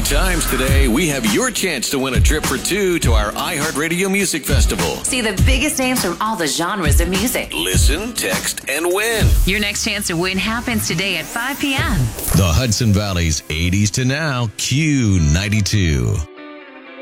times today, we have your chance to win a trip for two to our iHeartRadio Music Festival. See the biggest names from all the genres of music. Listen, text, and win. Your next chance to win happens today at 5 p.m. The Hudson Valley's 80s to now Q92.